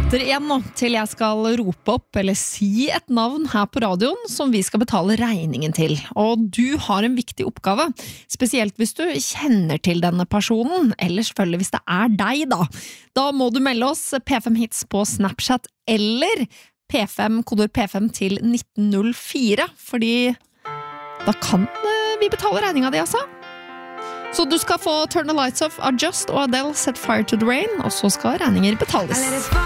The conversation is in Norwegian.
minutter igjen nå til jeg skal rope opp eller si et navn her på radioen som vi skal betale regningen til. Og du har en viktig oppgave, spesielt hvis du kjenner til denne personen, eller selvfølgelig hvis det er deg da. Da må du melde oss P5 Hits på Snapchat eller P5, kodord P5 til 1904, fordi da kan vi betale regninga di altså. Så du skal få Turn the Lights Off av Just og Adele Set Fire to the Rain, og så skal regninger betales.